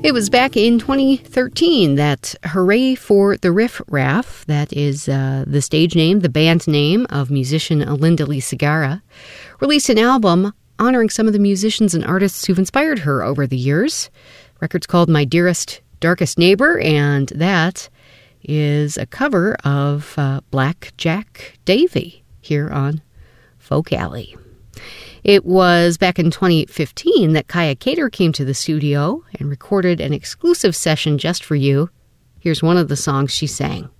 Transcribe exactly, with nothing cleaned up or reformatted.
It was back in twenty thirteen that Hooray for the Riff Raff, that is uh, the stage name, the band name of musician Linda Lee Segarra, released an album honoring some of the musicians and artists who've inspired her over the years. The record's called My Dearest, Darkest Neighbor, and that is a cover of uh, Black Jack Davy here on Folk Alley. It was back in twenty fifteen that Kaya Cater came to the studio and recorded an exclusive session just for you. Here's one of the songs she sang.